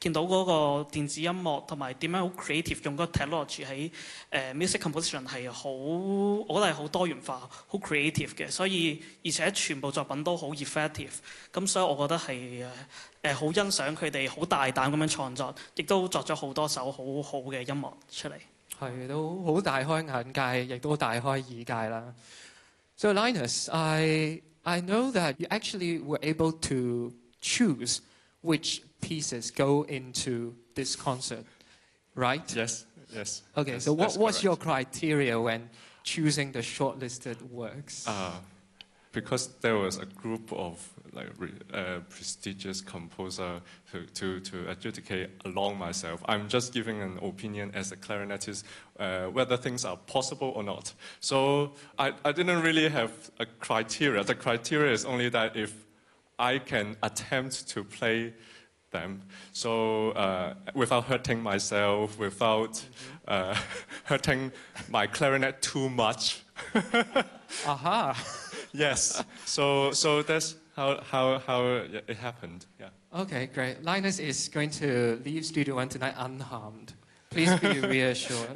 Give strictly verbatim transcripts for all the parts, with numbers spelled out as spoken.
見到嗰個電子音樂同埋點樣好 creative 用嗰個 technology 喺誒、呃、music composition 係好，我覺得係好多元化、好 creative 嘅，所以而且全部作品都好 effective，咁所以我覺得係誒誒好欣賞佢哋好大膽咁樣創作，亦都作咗好多首好好嘅音樂出嚟。 係都好大開眼界，亦都大開耳界啦。So Linus, I I know that you actually were able to choose which pieces go into this concert, right? Yes, yes. Okay, yes, so what that's what's correct. your criteria when choosing the shortlisted works? Uh, because there was a group of like re, uh, prestigious composer to, to, to adjudicate along myself. I'm just giving an opinion as a clarinetist uh, whether things are possible or not. So I, I didn't really have a criteria. The criteria is only that if I can attempt to play them, so uh, without hurting myself, without mm-hmm. uh, hurting my clarinet too much. Aha. Yes. So so that's how how how it happened. Yeah. Okay, great. Linus is going to leave Studio One tonight unharmed. Please be reassured.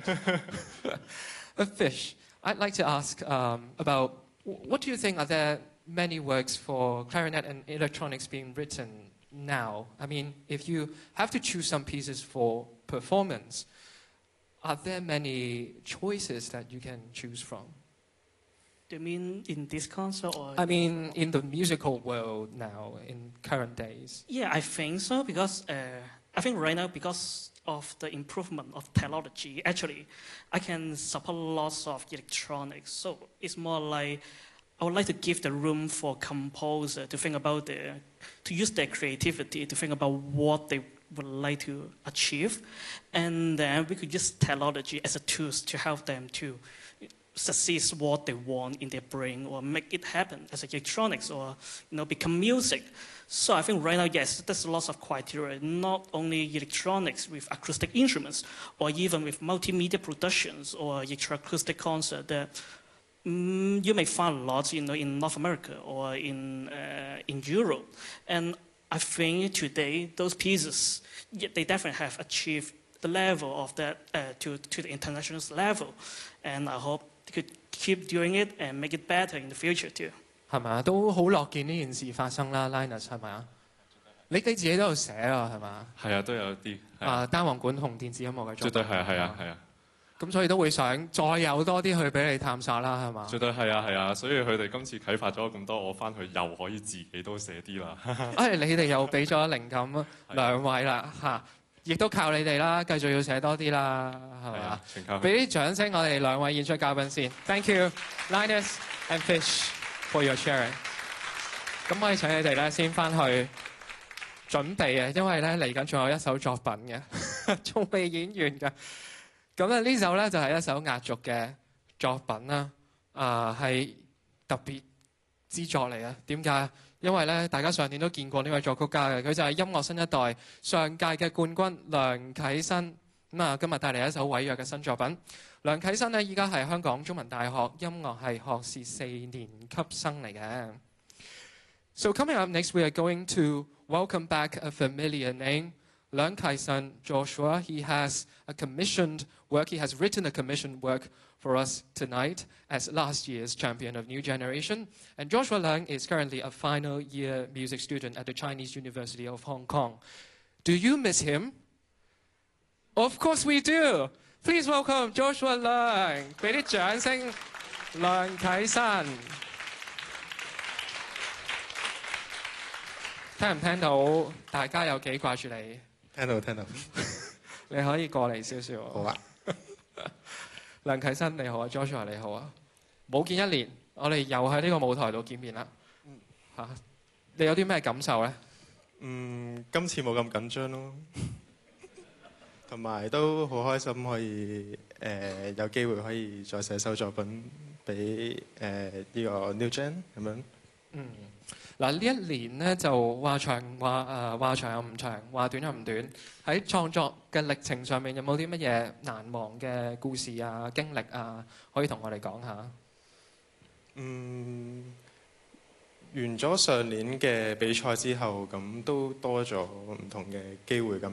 A Fish, I'd like to ask um, about what do you think are there many works for clarinet and electronics being written now? I mean, if you have to choose some pieces for performance, are there many choices that you can choose from? Do you mean in this concert or? I mean, in the musical world now, in current days. Yeah, I think so because uh, I think right now because of the improvement of technology, actually, I can support lots of electronics. So it's more like I would like to give the room for composer to think about the, to use their creativity to think about what they would like to achieve, and then we could use technology as a tool to help them to succeed what they want in their brain or make it happen as electronics or you know become music. So I think right now, yes, there's lots of criteria, not only electronics with acoustic instruments or even with multimedia productions or electroacoustic concert that mm, you may find lots you know, in North America or in, uh, in Europe. And I think today those pieces, yeah, they definitely have achieved the level of that uh, to, to the international level. And I hope they could keep doing it and make it better in the future too. 係咪啊？都好樂見呢件事發生啦 ，Linus 係咪啊？你哋自己都有寫啊，係嘛？ 係啊，都有啲。 啊，單簧管同電子音樂嘅作品。 絕對係啊，係啊，係啊。 咁所以都會想再有多啲去俾你探索啦，係嘛？ 絕對係啊，係啊，所以佢哋今次啟發咗咁多，我翻去又可以自己都寫啲啦。 誒，你哋又俾咗靈感兩位啦，嚇！亦都靠你哋啦，繼續要寫多啲啦，係嘛？ 全靠佢。 俾啲掌聲我哋兩位演出嘉賓先 ，Thank you, Linus and Fish for your sharing。咁我哋請你哋咧先翻去準備啊，因為咧嚟緊仲有一首作品嘅，仲未演完嘅。咁咧呢首咧就係一首壓軸嘅作品啦，啊係特別之作嚟嘅。點解？因為咧大家上年都見過呢位作曲家嘅，佢就係音樂新一代上屆嘅冠軍梁啟新。咁啊，今日帶嚟一首韋約嘅新作品。梁啟新呢，依家係香港中文大學音樂系學士四年級生嚟嘅。So coming up next, we are going to welcome back a familiar name, Leung Kai-sun Joshua. He has a commissioned work. He has written a commissioned work for us tonight as last year's champion of New Generation. And Joshua Leung is currently a final year music student at the Chinese University of Hong Kong. Do you miss him? Of course we do. Please welcome Joshua Leung. 俾啲掌聲，梁啟新。聽唔聽到大家有幾掛住你？ 聽到聽到。 你可以過嚟少少。 好啊。 梁啟新你好啊 ，Joshua 你好啊。冇見一年，我哋又喺呢個舞台度見面啦。嗯。嚇，你有啲咩感受咧？ 嗯，今次冇咁緊張咯。同埋都好開心可以誒、呃、有機會可以再寫首作品俾誒呢個 New Gen 咁樣。 嗯，嗱呢一年咧就話長話誒話長又唔長，話短又唔短。喺創作嘅歷程上面有冇啲乜嘢難忘嘅故事啊、經歷啊，可以同我哋講下？ 嗯，完咗上年嘅比賽之後，咁都多咗唔同嘅機會咁